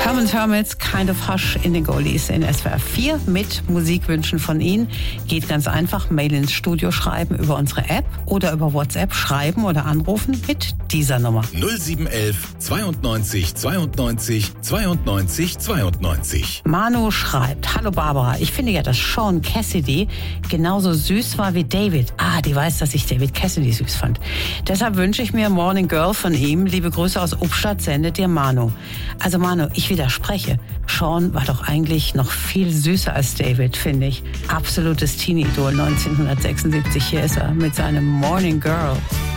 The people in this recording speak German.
Herman's Hermits, Kind of Hush in den Goldies in SWR 4 mit Musikwünschen von Ihnen. Geht ganz einfach, Mail ins Studio schreiben über unsere App oder über WhatsApp schreiben oder anrufen mit dieser Nummer. 0711 92 92 92 92. Manu schreibt, hallo Barbara, ich finde ja, dass Sean Cassidy genauso süß war wie David. Die weiß, dass ich David Cassidy süß fand. Deshalb wünsche ich mir Morning Girl von ihm. Liebe Grüße aus Ubstadt, sendet dir Manu. Also Manu, ich widerspreche. Sean war doch eigentlich noch viel süßer als David, finde ich. Absolutes Teenie-Idol 1976. Hier ist er mit seinem Morning Girl.